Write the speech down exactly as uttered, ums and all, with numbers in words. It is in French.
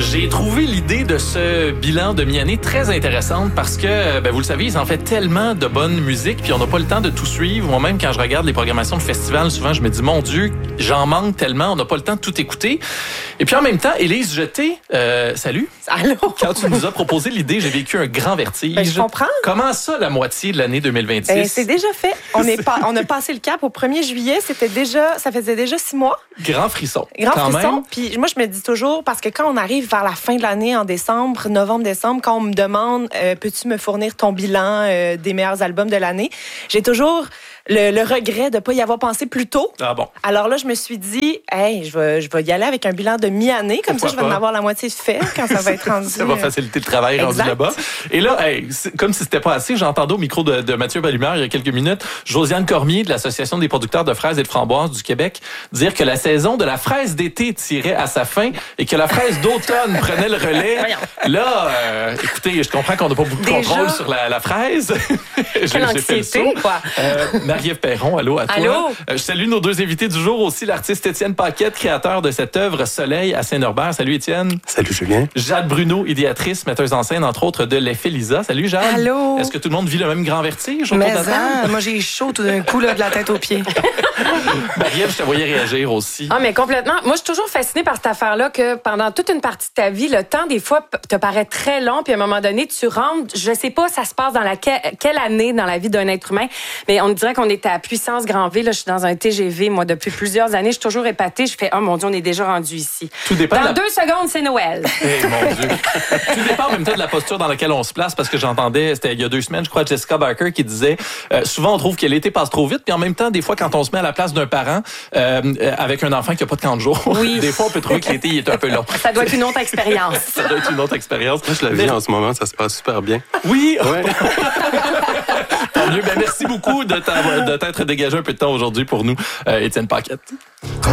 J'ai trouvé l'idée de ce bilan de mi-année très intéressante parce que, ben, vous le savez, ils en fait tellement de bonne musique puis on n'a pas le temps de tout suivre. Moi-même, quand je regarde les programmations de festivals, souvent, je me dis, mon Dieu, j'en manque tellement, on n'a pas le temps de tout écouter. Et puis en même temps, Élise Jeté, euh, salut. Allô? Quand tu nous as proposé l'idée, j'ai vécu un grand vertige. Ben, je comprends. Comment ça, la moitié de l'année deux mille vingt-six? Ben, c'est déjà fait. On, est pas, on a passé le cap au premier juillet. C'était déjà, ça faisait déjà six mois. Grand frisson. Grand quand frisson. Même. Puis moi, je me dis toujours, parce que quand on arrive vers la fin de l'année, en décembre, novembre-décembre, quand on me demande, euh, peux-tu me fournir ton bilan euh, des meilleurs albums de l'année, j'ai toujours le, le regret de ne pas y avoir pensé plus tôt. Ah bon. Alors là, je me suis dit, hey, je vais, je vais y aller avec un bilan de mi-année. Comme Pourquoi ça, je vais pas? en avoir la moitié fait quand ça va être rendu. Ça va faciliter le travail exact. rendu là-bas. Et là, hey, comme si c'était pas assez, j'entendais au micro de, de Mathieu Ballumeur il y a quelques minutes, Josiane Cormier de l'Association des producteurs de fraises et de framboises du Québec dire que la saison de la fraise d'été tirait à sa fin et que la fraise d'automne prenait le relais. Là, euh, écoutez, je comprends qu'on n'a pas beaucoup de Déjà? contrôle sur la, la fraise. Quelle j'ai, j'ai fait le saut. quoi. Euh, Marie-Ève Perron, allô à toi. Allô? Euh, je salue nos deux invités du jour aussi, l'artiste Étienne Paquette, créateur de cette œuvre Soleil à Saint-Norbert. Salut Étienne. Salut Julien. Jade Bruno, idéatrice, metteuse en scène, entre autres, de L'Effet Lisa. Salut Jade. Allô. Est-ce que tout le monde vit le même grand vertige autour Mais de la table? hein, moi j'ai chaud tout d'un coup là, de la tête aux pieds. Marie-Ève, je te voyais réagir aussi. Ah, mais complètement. Moi, je suis toujours fascinée par cette affaire-là que pendant toute une partie de ta vie, le temps, des fois, p- te paraît très long, puis à un moment donné, tu rentres, je sais pas, ça se passe dans la que- quelle année dans la vie d'un être humain, mais on dirait qu'on est à puissance grand V. Là, je suis dans un T G V, moi, depuis plusieurs années. Je suis toujours épatée. Je fais, oh mon Dieu, on est déjà rendu ici. Tout dépend Dans de la- deux secondes, c'est Noël. Eh, mon Dieu. Tout dépend en même temps de la posture dans laquelle on se place, parce que j'entendais, c'était il y a deux semaines, je crois, Jessica Barker qui disait, euh, souvent on trouve que l'été passe trop vite, puis en même temps, des fois, quand on se met à la place d'un parent euh, euh, avec un enfant qui n'a pas de camp de jour, Oui. des fois, on peut trouver que l'été il est un peu long. Ça doit être une autre expérience. Ça doit être une autre expérience. Moi, je la vis en ce moment, ça se passe super bien. Oui! Ouais. Tant mieux. Ben, merci beaucoup de, de t'être dégagé un peu de temps aujourd'hui pour nous, euh, Étienne Paquette.